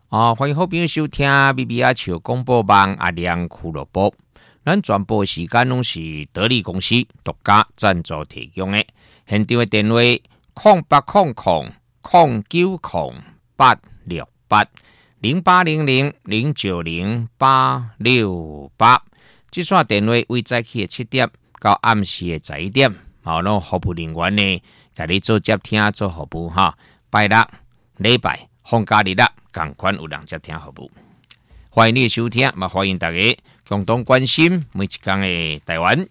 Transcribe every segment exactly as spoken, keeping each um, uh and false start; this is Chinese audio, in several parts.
啊，欢迎好朋友收听 B B 阿笑广播网阿亮俱乐部。咱全部时间拢是得力公司独家赞助提供的。现场的电话零八零零零九零八六八零八零零零九零八六八。这线电话为早起的七点到暗时的十一点，好，拢服务人员呢，甲你做接听做服务哈。拜六、礼拜、放假日啦。赶快有人接听服务，欢迎你的收听，嘛欢迎大家共同关心每一天的台湾。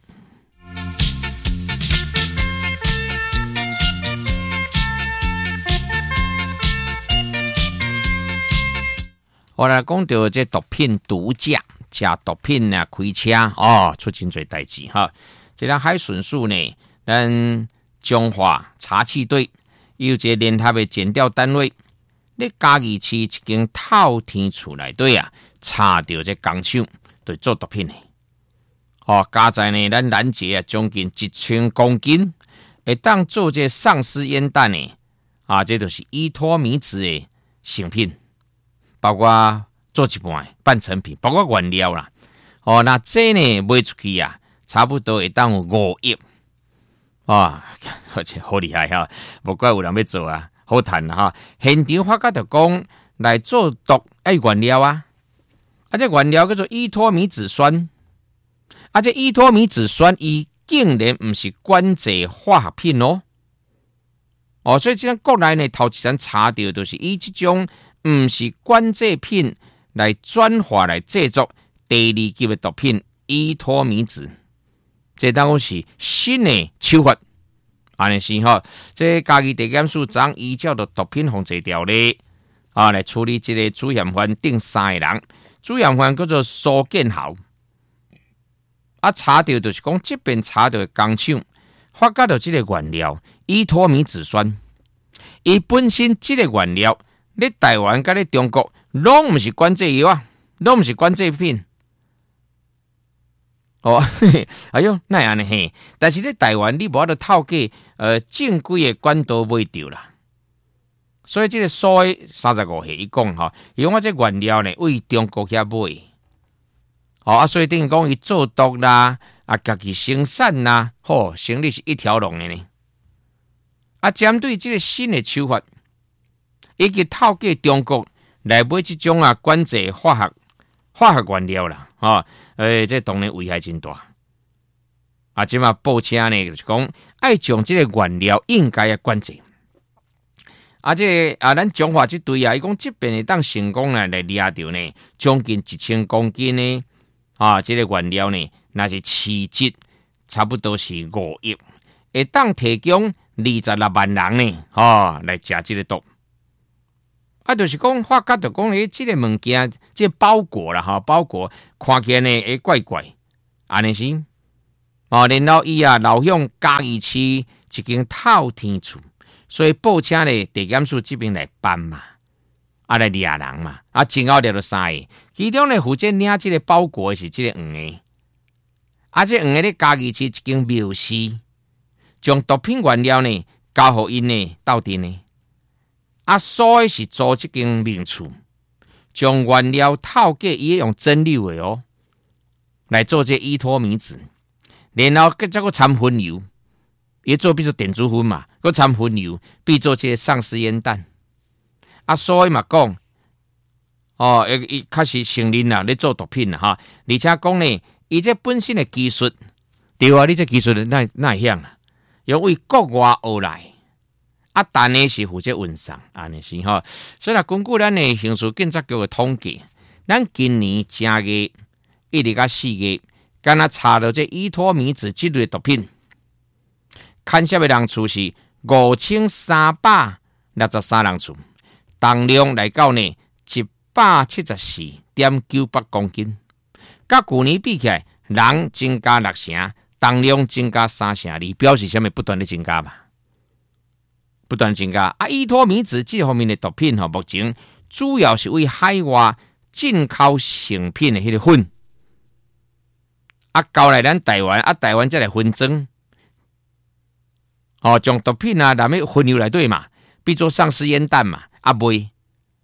我来讲到这毒品毒驾，加毒品啊开车哦，出真多代志哈。这个海巡署呢，咱中华查缉队有一个联合的检调单位。你嘉义市一间透天厝内底啊，查到这工厂对做毒品的，哦，加在呢，咱拦截啊，将近一千公斤，会当做这丧尸烟弹的啊，这就是依托米子的成品，包括做一半半成品，包括原料啦，哦，那这呢卖出去啊，差不多会当有五亿，啊，而且好厉害哈，不怪有人要做啊。好谈哈，现场发觉就讲来做毒爱原料啊，啊这原料叫做依托米酯酸，啊这依托米酯酸伊竟然不是管制化学品哦，哦所以这国内呢头一阵查到就是以这种不是管制品来转化来制作第二级的毒品依托米酯，这当然是新的手法。安尼是吼，这嘉义地检署长依照着毒品防治条例啊来处理这个主嫌犯顶三个人，主嫌犯叫做苏建豪，啊查到就是讲这边查到的工厂发觉到这个原料依托米酯酸，伊本身这个原料，你台湾甲你中国拢不是管制药啊，拢不是管制品。哦，哎呦，那样呢嘿，但是咧台湾你无法度透过呃正规的管道买到啦，所以这个所谓三十五岁伊讲吼，伊讲我这原料呢为中国遐买，哦啊，所以等于讲伊做毒啦，啊家己生产啦，吼、哦，生理是一条龙的呢。啊，针对这个新的手法，伊去透过中国来买这种啊管制化学化学原料啦，啊、哦。诶，这当然危害真大。啊，即马报车呢，就是讲爱将这个原料应该要管制。啊，这啊，咱中华这队啊，伊讲这边会当成功来来掠到呢，将近一千公斤呢，啊，这个原料呢，那是市值差不多是五亿，会当提供二十六万人呢，啊，来食这个毒。啊，就是讲发觉就讲诶，这个物件，这个包裹啦哈，包裹看起来呢会怪怪，安尼是。哦，然后伊啊老向嘉义市一间透天厝，所以报车呢地检署这边来办嘛，啊来掠人嘛，啊前后掠到三个，其中呢负责领这个包裹的是这个黄个，啊这黄个咧嘉义市一间庙市，将毒品原料呢交互因呢斗阵呢。啊，所以是做这间名厝，将原料透过伊用蒸馏的哦，来做这依托米酯，然后再个掺混油，伊做比如电子烟嘛，个掺混油，比做这丧尸烟弹。啊，所以嘛讲，哦，伊开始承认啦，咧做毒品啦哈，而且讲呢，伊这本身的技术，对啊，你这技术那那样啊，由为国外学来。啊，但呢是负责运送，安尼是吼。所以啦，根据咱的刑事警察局的统计，咱今年正月一直到四月，敢若查到这依托米酯这类毒品，牵涉的人数是五千三百六十三人次，重量来到呢一百七十四点九八公斤，甲去年比起来，人增加六成，重量增加三成二，表示什么？不断的增加嘛。不断增加啊！依托米酯这方面的毒品吼，目前主要是为海外进口成品的迄个粉，啊，交来咱台湾啊，台湾再来分装，哦，将毒品啊，南面混入来对嘛，比作丧尸烟弹嘛，啊卖，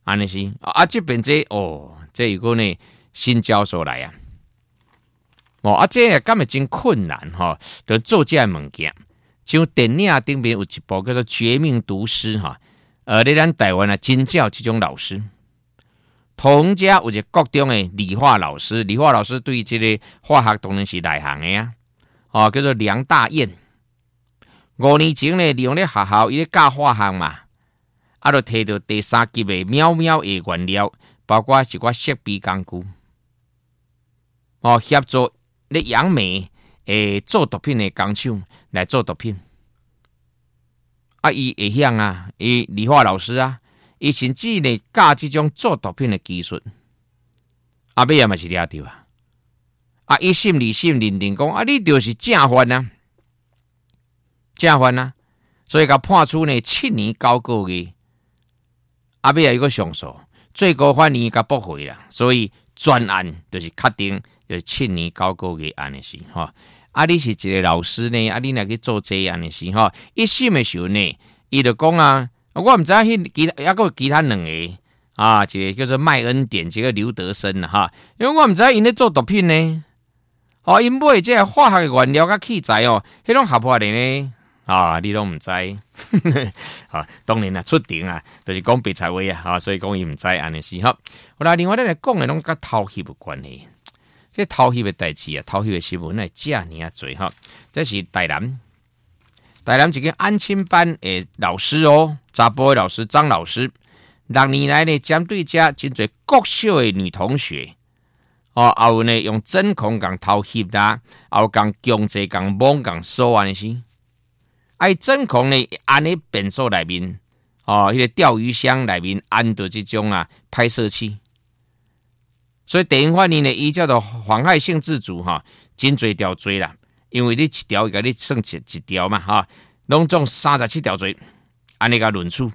安尼是啊，这边这哦，这有个呢新教授来啊，哦啊，这个根本真困难哈、哦，就做这物件。像电影顶边有一部叫做《绝命毒师》哈，呃，咧咱台湾啊，真教这种老师。同家有一个国中的理化老师，理化老师对这个化学当然是内行的啊，哦，叫做梁大彦。五年前呢，利用咧学校伊咧教化学嘛，啊，就摕到第三级的喵喵的原料，包括一寡设备工具，哦，协助咧杨梅诶做毒品的工厂来做毒品。啊，伊会晓啊，伊理化老师啊。伊甚至呢教这种做毒品的技术，阿尾也嘛是抓到啊！啊，伊心里心认定讲啊，你就是正犯啊，正犯啊，所以甲判处呢七年九个月。阿尾也有个上诉，最高法院甲驳回啦，所以专案就是确定就是七年九个月安尼是吼。啊，你是一个老师呢，啊，你若去做这安尼是吼，一审的时候呢，伊就讲啊。我唔知迄其他，还有其他两个啊，一个叫做麦恩典，一个刘德生啦哈。因为我唔知因咧做毒品呢，哦，因买这个化学原料甲器材哦，迄种合法的呢啊，你拢唔知。啊，当然啦，出庭啊，就是讲白菜话啊，啊，所以讲伊唔知安尼是哈。好啦，另外咱来讲的拢甲偷窃有关系，这偷窃的代志啊，偷窃的新闻来遮尔啊多哈，这是台南。台南一个安亲班的老师哦，查甫的老师张老师，六年来呢，针对遮真侪国小的女同学，哦，还有呢用针孔共偷袭啦，还有共强制共摸共锁安尼是，啊，针孔呢安尼便所内面，哦，迄个钓鱼箱内面安着这种啊拍摄器，所以地方法院呢，伊叫做妨害性自主哈，真侪条罪啦。因为你一条甲你算一一条嘛，哈，拢总三十七条罪，安尼个论处，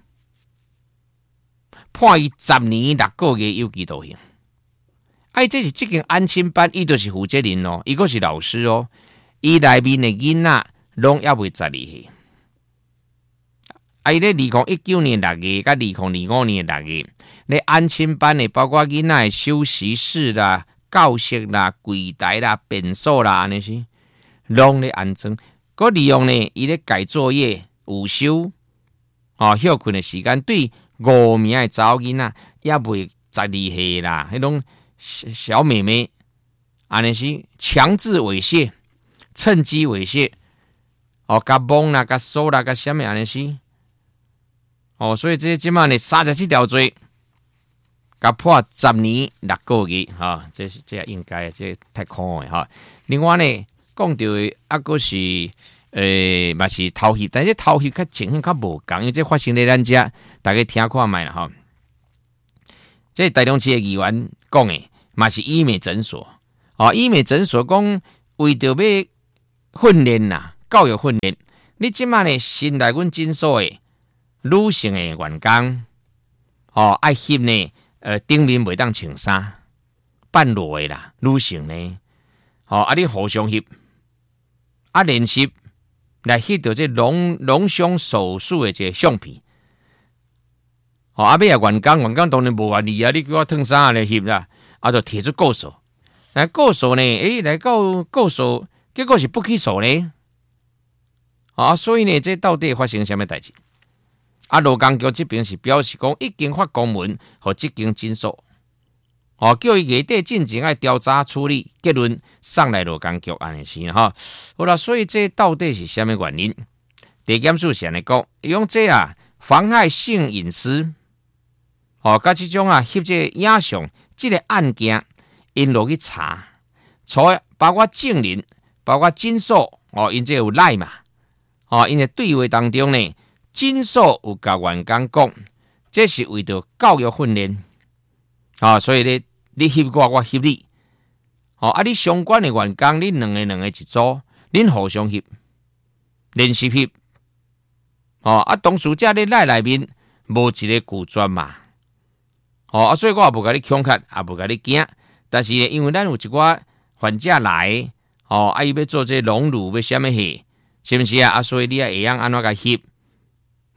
判伊十年六个月有期徒刑。哎，这是这间安亲班，伊就是负责人哦，伊个是老师哦，伊内面的囡仔拢还未十二岁。啊，伊咧二零一九年六月，甲二零二五年六月，咧安亲班的包括囡仔的休息室啦、教室啦、柜台啦、便所啦，安尼是。拢咧安装，佮利用呢，伊咧改作业、午休，哦，休困的时间，对五名的查某囡仔也未十二岁啦，迄种小妹妹，安尼是强制猥亵、趁机猥亵，哦，甲摸啦、甲锁啦、甲什么安尼是，哦，所以这即马呢三十七条罪，甲判十年六个月，哈、哦，这是这应该，这太可恶哈。另外呢。讲到的啊，个是诶，嘛、呃、是偷袭，但是偷袭较情况较无共，因为这发生在咱遮，大家听看卖啦吼。这台中市的议员讲的，嘛是医美诊所，哦，医美诊所讲为着要训练呐，教育训练，你即马呢新来阮诊所的女性的员工，哦，爱翕呢，呃，顶面袂当穿衫，半裸的啦，女性呢，哦，啊，你互相翕。啊，练习来翕到这隆隆胸手术的这个相片，哦，啊，尾啊，员工员工当然无愿意啊，你叫我脱衫来翕啦，啊，就提出告诉，来告诉呢，诶，来告告诉，结果是不起诉呢，啊，所以呢，这到底发生什么代志？啊，劳工局这边是表示讲，已经发公文和这间诊所。哦，叫伊月底进前爱调查处理，结论送来劳工局安尼是哈。好啦，所以这到底是什么原因？地检署是安尼讲，用这啊妨害性隐私，哦，甲这种啊翕这影像，这个案件因落去查，除包括证人，包括诊所，哦，因这有赖嘛，哦，因的对话当中呢，诊所有甲员工讲，这是为着教育训练，啊、哦，所以咧。你翕我，我翕你，哦，啊！你相关的员工，你两个两个一组，恁互相翕，练习翕，哦，啊！同时遮咧内内面无一个拒绝嘛，哦，啊！所以我也无甲你恐吓，也无甲你惊，但是因为咱有一寡患者来，哦，啊！伊要做这隆乳，要什么戏，是不是啊？啊！所以你也会晓安怎甲翕，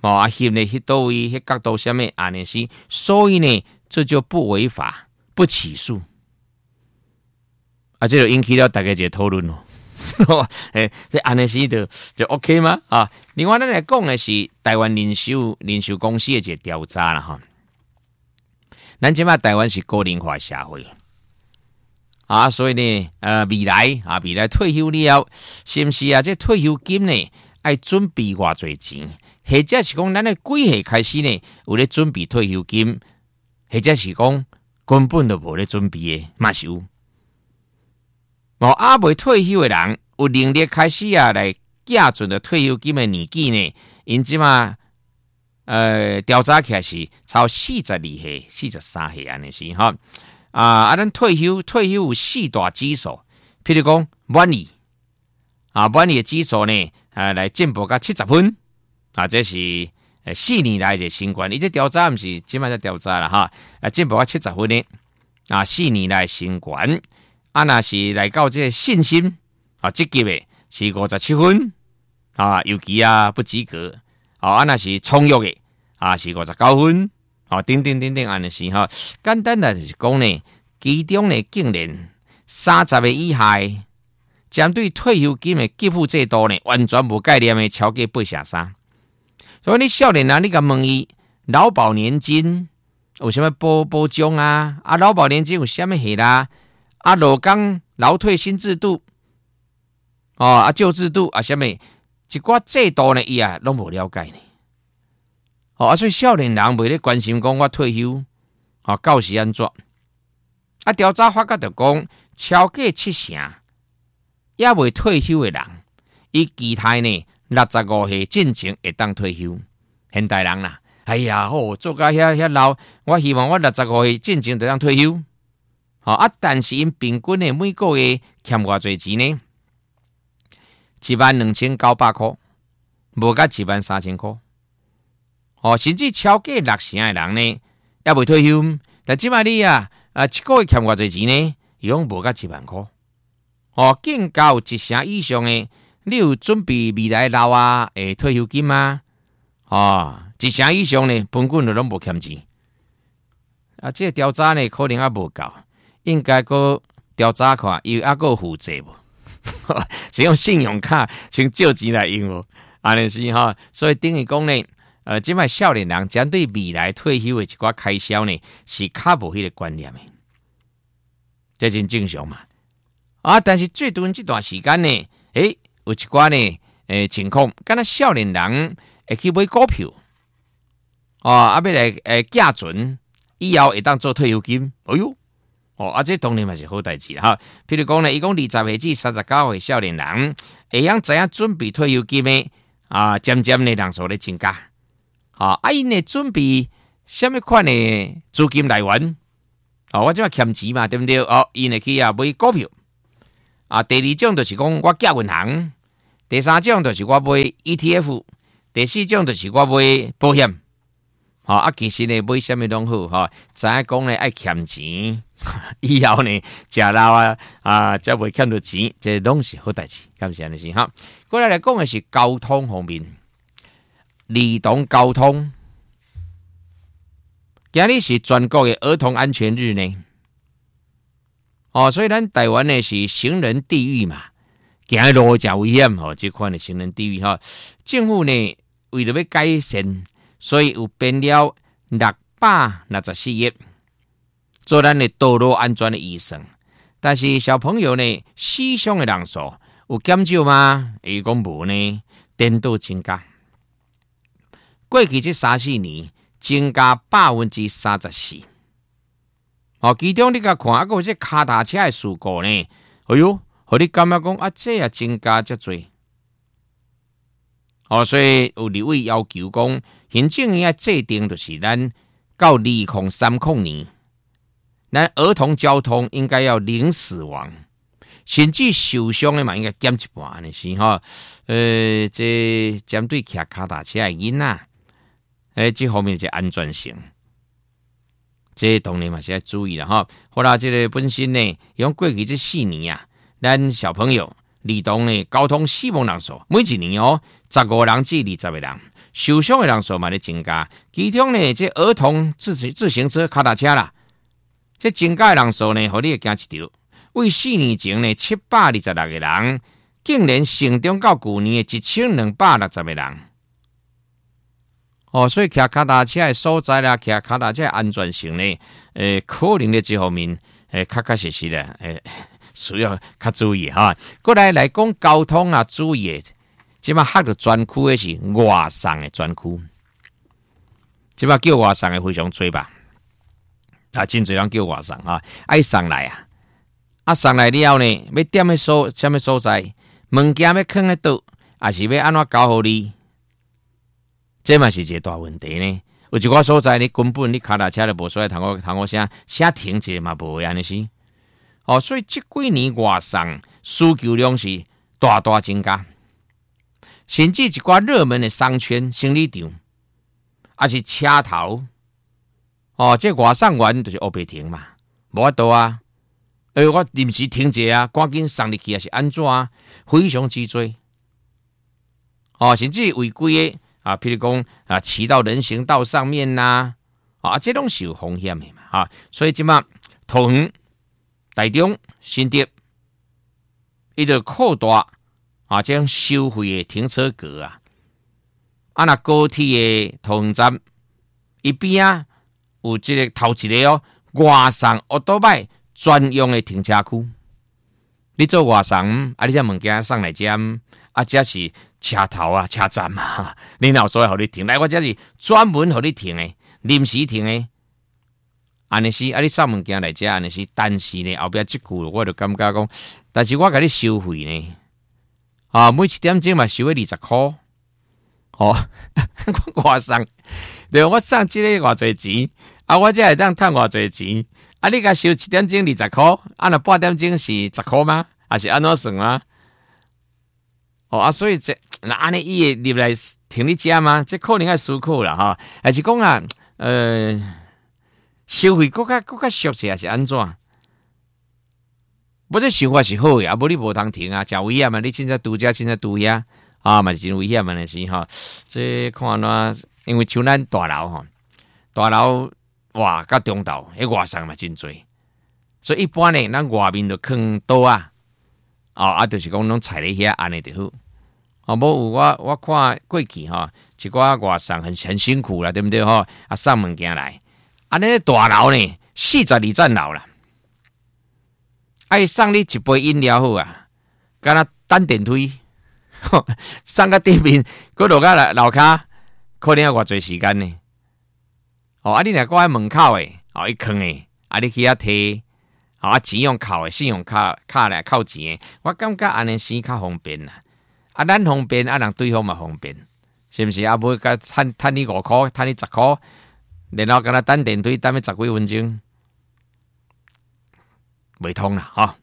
哦啊，翕呢翕到位，迄角度什么安尼是，所以呢，这就不违法，不起诉。啊，这就引起了大家一个讨论咯。诶，这安尼是就就 OK 吗？啊，另外咱来讲的是台湾人寿人寿公司的一个调查啦哈。咱即摆台湾是高龄化社会啊，所以呢，呃，未来啊，未来退休了，是毋是啊？这退休金呢，爱准备偌侪钱？或者是讲，咱的几岁开始呢，有咧准备退休金，或者是讲根本就无咧准备的，嘛是有。哦，啊，未退休的人，有能力开始啊来缴准的退休金的年纪呢，因即嘛，呃，调查起来是超四十二岁、四十三岁安尼是哈。啊，啊，咱退休退休有四大指数，譬如讲满意，啊，满意的指数呢，啊，来进步到七十分。啊，这是呃四年来的新冠，伊这调查毋是即摆在调查啦哈，啊进步到七十分呢，啊四年来新冠，啊若是来到这个信心啊积极的是五十七分，啊尤其啊不及格，啊啊若是充裕的啊是五十九分，啊等等等等安尼是哈，简单的就是讲呢，其中呢竟然三十个以下，针对退休金的给付制度呢，完全无概念的超过八成三。所以你少年人，你甲问伊劳保年金有啥物保保障啊？啊，劳保年金有啥物系啦？啊，劳工劳退新制度，哦，啊旧制度啊，啥物一寡制度呢？伊啊拢无了解呢。哦，啊，所以少年人袂咧关心讲我退休啊，到时安怎？啊，调查发觉就讲超过七成也未退休的人，伊期待呢。六十五岁进前会当退休，现代人啦，哎呀，好做甲遐遐老，我希望我六十五岁进前就当退休。好啊，但是因平均的每个月欠偌侪钱呢？一万两千九百块，无甲一万三千块。哦，甚至超过六成的人呢，也未退休。但即摆你啊，啊一个月欠偌侪錢呢？用無甲一萬塊。哦，更高一成以上的，你有準備未來老啊誒退休金嗎？哦，一成以上呢，本根就攏無欠錢。啊，這個調查呢，可能還無夠，應該個調查看，有還個負債無？是用信用卡先借錢來用無？安尼是哈，所以等於講呢。呃，即擺少年人針對未來退休的一寡開銷呢，是較無迄個觀念的，這真正常嘛。啊，但是最近這段時間呢，誒、欸，有一寡呢，誒情況，敢若少年人會去買股票，哦，啊，要來誒繳存，以後會當做退休金，哎呦，哦，啊，這當然嘛是好代誌啦，哈。譬如講呢，伊講二十歲至三十九歲少年人，會曉知影準備退休金的，啊，漸漸呢人數咧增加。啊！啊，因呢準備什麼款的資金來源？哦，我即係欠錢嘛，對不對？哦，因呢去啊買股票。啊，第二種就是講我寄銀行，第三種就是我買 E T F， 第四種就是我買保險。哦，啊，其實呢買什麼攏好，哈，知影講呢愛欠錢，以後呢食老啊啊，才袂欠到錢，這攏是好代誌，咁是安尼先哈。過來來講嘅是交通方面。兒童交通，今日是全國的兒童安全日呢。哦，所以咱台灣呢是行人地獄嘛，行路真危險哦。這款的行人地獄哈，政府呢為了要改善，所以有編了六百六十四億，做咱的道路安全的預算。但是小朋友呢，死傷的人數有減少嗎？伊講無呢，顛倒增加。過去這三四年增加百分之三十四，哦，其中你甲看啊，個這腳踏車的事故呢，哎呦，互你感覺講啊，這也增加遮多，哦，所以有立委要求講，行政院制定就是咱到二零三零年，咱兒童交通應該要零死亡，甚至受傷的嘛應該減一半的是哈，呃，這針對騎腳踏車的囡仔。誒，這方面是安全性，這當然嘛是要注意啦哈。好啦，這個本身呢，用過去這四年啊，咱小朋友兒童的交通死亡人數，每一年哦十五人至二十个人，受伤的人数嘛咧增加。其中呢，这儿童自自行车、脚踏车啦，这增加的人数呢，互你惊一跳。为四年前呢，七百二十六个人，竟然成长到去年的一千两百六十个人。哦，所以骑脚踏车的所在啦，骑脚踏车的安全性呢，诶、呃，可能咧这方面，诶、呃，确确实实咧，诶、呃，需要较注意哈。过来来讲交通啊，注意的，即马黑个专区的是外送的专区，即马叫外送的非常多吧，啊，真侪人叫外送啊，爱送来啊，啊，送来了呢，要点的所什么所在，物件要放喺倒，还是要安怎交互你？这嘛是一个大问题呢。有一寡所在，你根本你脚踏车都无所谓，通我通我写写停一嘛无安尼是。哦，所以这几年外送需求量是大大增加，甚至一寡热门的商圈、生理场，还是车头。哦，这外送员就是黑白停嘛，无法度啊。诶，我临时停一下啊，赶紧送入去啊，是安怎啊？非常之多。哦，甚至违规的。啊，譬如讲啊，骑到人行道上面呐、啊，啊，这拢是有风险的嘛，啊，所以即马桃园、台中、新竹，伊就扩大啊，这种收费的停车格啊，啊，那高铁的桃园站一边啊，有这个头一个哦，外送奥多摆专用的停车区，你做外送啊，你这物件送来这啊，这是。车头啊，车站嘛，你哪有所谓互你停？来，我这是专门互你停的，临时停的。安尼是，啊，你送物件来这安尼是，但是呢，后壁即句我就感觉讲，但是我甲你收费呢，啊，每一点钟嘛收二十块，哦，我送，对，我送即个偌济钱，啊，我这会当赚偌济钱，啊，你甲收一点钟二十块，啊，那半点钟是十块吗？还是安怎算啊？哦啊，所以这那安尼伊会入来停你家吗？这可能要思考啦哈，还是讲啊，呃，收费更较更较俗气，还是安怎？不这想法是好的，啊，无你无通停啊，真危险嘛！你凊彩拄遮，凊彩拄遐，啊，嘛是真危险嘛，那是哈。这看哪，因为像咱大楼吼，大楼哇，甲中岛迄外送嘛真多，所以一般呢，咱外面就放倒啊，啊啊，就是讲拢踩咧遐安尼就好。啊，无有我我看过去吼，一寡外送很很辛苦啦，对不对吼？啊，送物件来，啊，那大楼呢，四十二层楼啦，爱送你一杯饮料好啊，敢若等电梯，送到顶面，佮落到楼骹，可能要偌济时间呢？哦，啊，你若搁喺门口诶，哦，一坑诶，啊，你去遐摕，啊，钱用扣诶，信用卡卡来扣钱诶，我感觉安尼是较方便啦。啊，咱方便，啊，人对方嘛方便，是毋是？啊，无甲趁趁你五箍，趁你十箍，然后敢若等电梯等要十几分钟，袂通啦，吼。